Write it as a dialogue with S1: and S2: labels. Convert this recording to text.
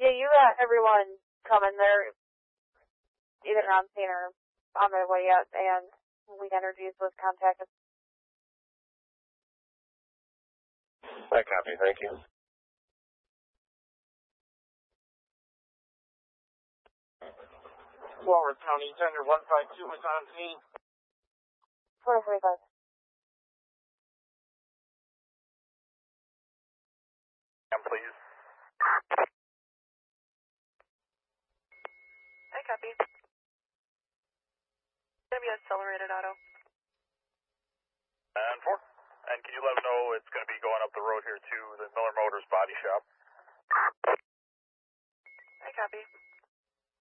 S1: Yeah, you got everyone coming there, either on scene or on their way up, and Weed Energies was contacted.
S2: I copy, thank you.
S3: Walworth County Tender 152 is on scene.
S1: 445.
S4: Please.
S5: I copy. Gonna be accelerated auto.
S4: And 4. And can you let them know it's going to be going up the road here to the Miller Motors body shop?
S5: I copy.